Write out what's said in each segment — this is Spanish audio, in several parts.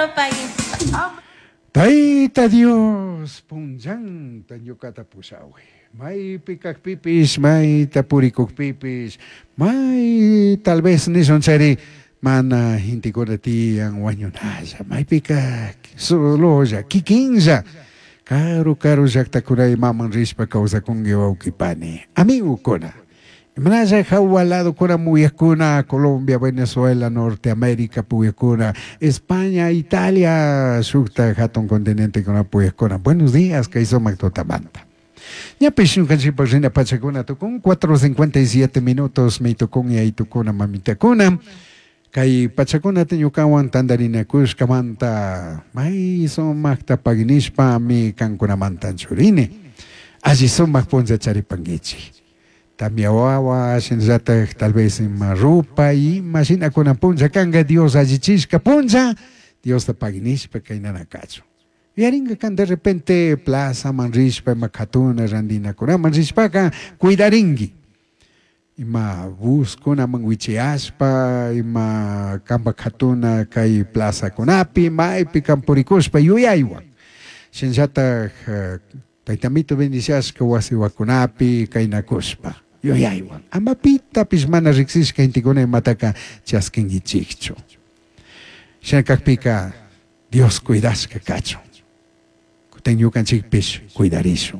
país. Taita Dios, punjanta ñukata pusawi. May pikak pipis, may tapurikok pipis, may tal vez ni son seri mana hindi ko dati ang wanyonasa. May pikak, solo siya, kikinsa. Karo siya takuray mamang rispa kausa kong giwaw kipani. Amigo ko na. Manasa hawalado kuna muyakuna Colombia, Venezuela, Norteamérica puyakuna, España, Italia, sukta hatong kontinente kuna puyakuna. Buenos días, kaiso magtotamanta. Ya pesyong kansi pagsina patsakuna tukong 4:57 minutos may tukong ya itukuna mamitakuna. Kay patsakuna tinyo kawan tandarina kus kamanta may somakta paginispa mi kang kunamantan surine. Así somak ponza chari pangichi. Tamiawawa, senzata tal vez en marupa y imagina con punza kanga Dios ajichishka punza, Dios ta paginispa kay nanakacho. Yaringa kan de repente plaza manrispa makatuna randina kuna manrispa ka cuidaringi. Ima busco na mangwichiaspa, ima kamba katuna kay plaza kunapi, mai pikampurikuspa yuyaywa. Senzata taitamito bendicias ka wasiwa kunapi kay nakuspa. Yoyaywan. Amapita pismana rixis ka hindi ko na mataka chasking ichikcho. Siya kakpika, Dios cuidas ka kacho. Kutenyo kan chikpis, cuidariso.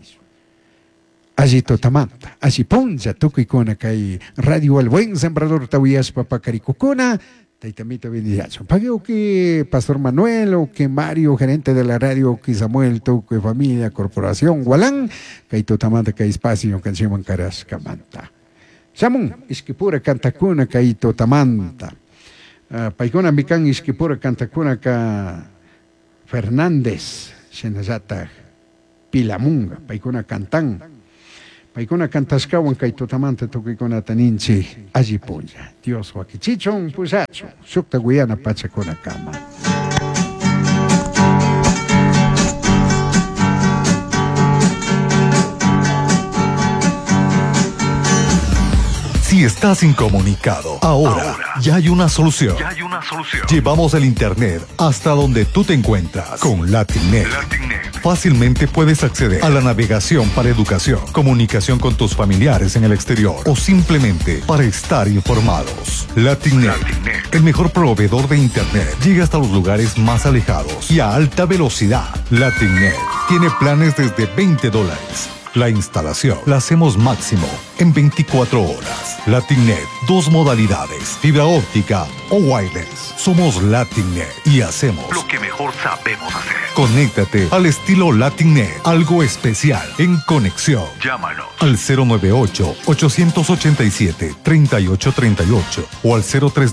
Así totamanta, así ponja tukikona kay Radio El Buen Sembrador Tawiyas Papacaricocona, taitamito bendición. Pagueo que Pastor Manuel o que Mario, gerente de la radio, que Samuel, que familia, corporación, Gualán, que totamanta que espacio, canción caras camanta. Samun, iskipura cantacuna que totamanta. Paikona mikan iskipura cantacuna ka Fernández, Senazata, Pilamunga, Paikona cantán. Paikona cantascawan kay totamanta tukikona taninchi allí polla. Dios wakichichon pusacho. Sukta Guyana pachakona kama. Si estás incomunicado, ahora ya hay una solución. Llevamos el internet hasta donde tú te encuentras con Latinnet. Fácilmente puedes acceder a la navegación para educación, comunicación con tus familiares en el exterior o simplemente para estar informados. Latinnet, el mejor proveedor de internet, llega hasta los lugares más alejados y a alta velocidad. Latinnet tiene planes desde $20. La instalación la hacemos máximo en 24 horas. Latinnet, 2 modalidades, fibra óptica o wireless. Somos Latinnet y hacemos lo que mejor sabemos hacer. Conéctate al estilo Latinnet, algo especial en conexión. Llámanos al 098-887-3838 o al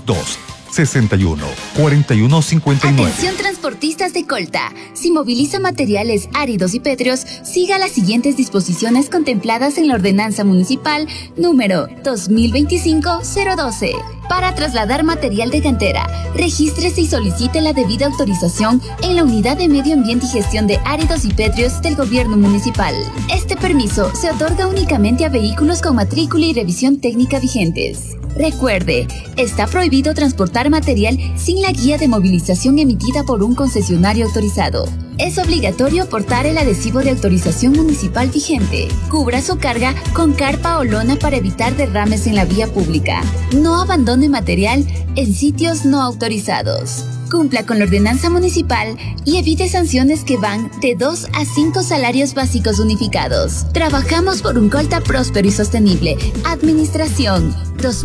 032-61-4159. Atención transportistas de Colta. Si moviliza materiales áridos y pétreos, siga las siguientes disposiciones contempladas en la Ordenanza Municipal número 2025-012. Para trasladar material de cantera, regístrese y solicite la debida autorización en la Unidad de Medio Ambiente y Gestión de Áridos y Pétreos del Gobierno Municipal. Este permiso se otorga únicamente a vehículos con matrícula y revisión técnica vigentes. Recuerde, está prohibido transportar material sin la guía de movilización emitida por un concesionario autorizado. Es obligatorio portar el adhesivo de autorización municipal vigente. Cubra su carga con carpa o lona para evitar derrames en la vía pública. No abandone material en sitios no autorizados. Cumpla con la ordenanza municipal y evite sanciones que van de 2 a 5 salarios básicos unificados. Trabajamos por un Colta próspero y sostenible. Administración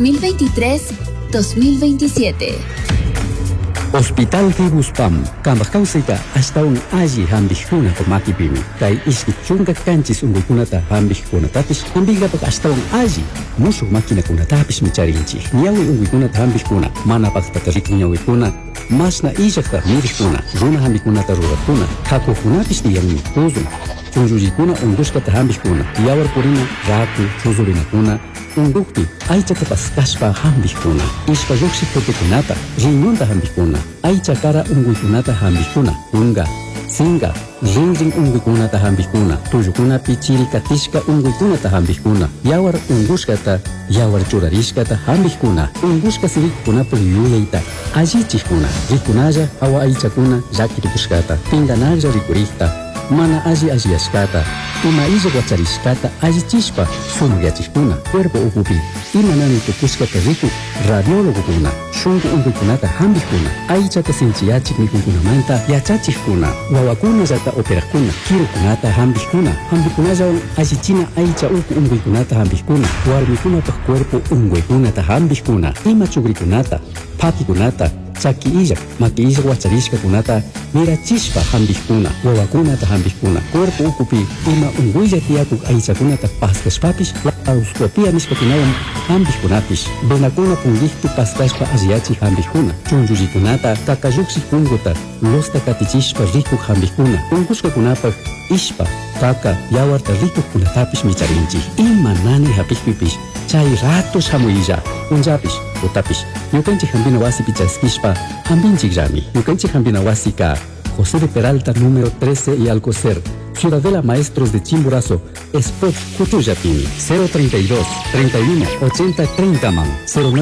2023-2027. Hospital Fibuspam, Kambakausita, hasta un aji hambihkuna por makipimi. Kai iskipchunga kanchis ungukunata hambihkuna tapis, hambigapak hasta un aji. Musu makina kuna tapis micharinchi. Niawi ungukunata hambihkuna, mana paktarik niawikuna. Masna ijakta mirikuna, runa hambikunata rurakuna. Kakukunapis tiyami, tuzun. Chunjujikuna unguskata hambihkuna. Yawar purina, raku, chuzurinakuna. Undukti, aichata paskashpa hambihkuna. Ishpa yuksi kotekunata, riñonta hambihkuna. Aichakara unguikunata hambihkuna. Unga, singa, ring unguikunata hambikuna, tuyukunapi chirikatishka unguikunata hambikuna, yawar ungushkata, yawar churarishkata hambikuna, ungushka sirikkunapa yuyayta, allichikuna, rikunalla awa aichakuna llakirikushkata, pinganalla rikurikta, mana alliashkata, ima illa guacharishkata allichishpa, sumuyachikuna, cuerpo ukupi, ima nani tukushkata riku, radiologokuna, shungu unguikunata hambikuna, aichata sinchiyachik mikunkunamanta yachachikuna, wawakuna llata operakuna, kirukunata hambikuna, hambikunalla allichina aicha uku unguikunata hambikuna, warmikunapa cuerpo unguikunata hambikuna, ima chugrikunata, pakikunata, chaki illak, maki illak wacharishka kunata, mirachishpa hambikuna, wawakunata hambikuna, cuerpo ukupi, ima unguilla tiakuk aichakunata paskashpapish, lauscopia nishpakunawan hambikunapish, benakuna pungihtu paskashpa asiachi hambikuna, chunjullikunata, kakayuksi kunguta, losta katichishpa rikuk hambikuna, ungushka kunapak, ishpa, kaka, yawarta rikuk kunatapish micharinchi, ima nani hapikpipish, chay ratos hamuilla, unjapish, utapish, yukanchik hambina wasi pichaskishpa, hambinchik llami, yukanchik hambina wasi ka, José de Peralta número 13 y Alcocer, Ciudadela Maestros de Chimborazo, Spot Cutuyapini, 032 31 80 30 man,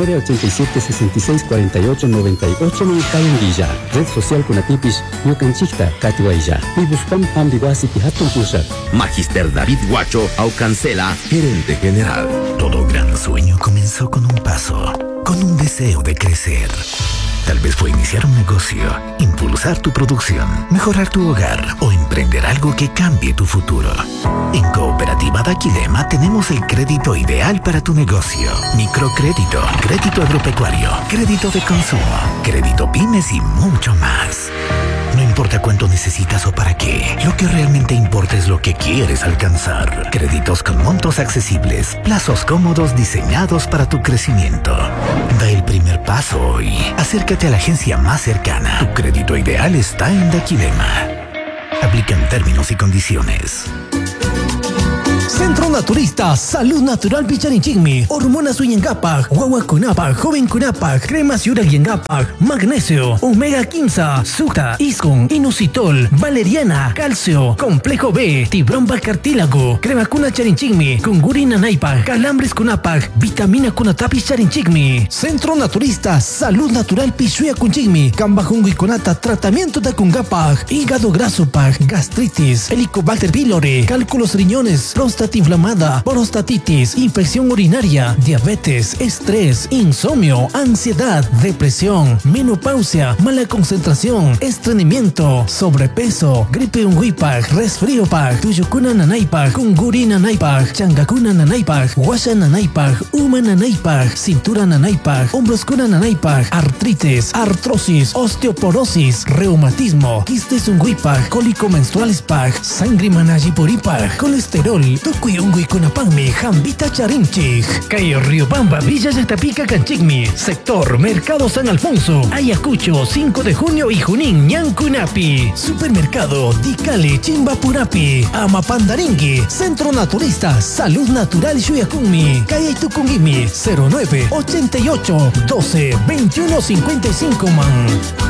0987 66 48 98 man Calendilla, Red Social Kunatipish, Yucanchikta, Katiwailla, Pibuspam Ambiguasi Pihatun Pushat. Magister David Guacho Aucancela, gerente general. Todo gran sueño comenzó con un paso, con un deseo de crecer. Tal vez fue iniciar un negocio, impulsar tu producción, mejorar tu hogar o emprender algo que cambie tu futuro. En Cooperativa Daquilema tenemos el crédito ideal para tu negocio. Microcrédito, crédito agropecuario, crédito de consumo, crédito pymes y mucho más. No importa cuánto necesitas o para qué, lo que realmente importa es lo que quieres alcanzar. Créditos con montos accesibles, plazos cómodos diseñados para tu crecimiento. Da el primer paso hoy. Acércate a la agencia más cercana. Tu crédito ideal está en Daquilema. Aplican términos y condiciones. Centro Naturista, Salud Natural Picharinchigmi, Hormonas Uyengapak, Guagua Kunapak, Joven Kunapak, Cremas Yurayengapak, Magnesio, Omega 15, Suta, Iskon, Inositol, Valeriana, Calcio, Complejo B, Tibromba Cartílago, Crema Kuna Charinchigmi, Kungurina Naipak, Calambres Kunapak, Vitamina Kunatapi Charinchigmi. Centro Naturista, Salud Natural Pichuya Kunchigmi, Kambajungu y Kunata, Tratamiento de Kungapak, Hígado Graso Pak, Gastritis, Helicobacter pylori, Cálculos riñones, próstata inflamada, prostatitis, infección urinaria, diabetes, estrés, insomnio, ansiedad, depresión, menopausia, mala concentración, estreñimiento, sobrepeso, gripe unguipak, resfrío pak, tuyukuna nanaipak, kunguri nanaipak, changakuna nanaipak, washa nanaipak, uma nanaipak, cintura nanaipak, hombroskuna nanaipak, artritis, artrosis, osteoporosis, reumatismo, quistes unguipak, cólico menstruales pak, sangre manajipuripak, colesterol, Tukuyungui Kunapagmi, Jambita Charinchik, Cayo Riobamba, Villa Yatapica Canchigmi, Sector Mercado San Alfonso, Ayacucho, 5 de junio y Junín, Ñancunapi, Supermercado Dicali, Chimbapurapi, Amapandaringui, Centro Naturista, Salud Natural Shuyakumi, Calle Tukungimi, 09 88 12 21 55 man.